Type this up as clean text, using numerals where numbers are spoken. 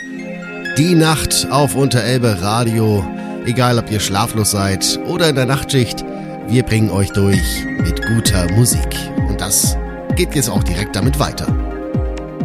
Die Nacht auf Unterelbe Radio. Egal, ob ihr schlaflos seid oder in der Nachtschicht, wir bringen euch durch mit guter Musik. Und das geht jetzt auch direkt damit weiter.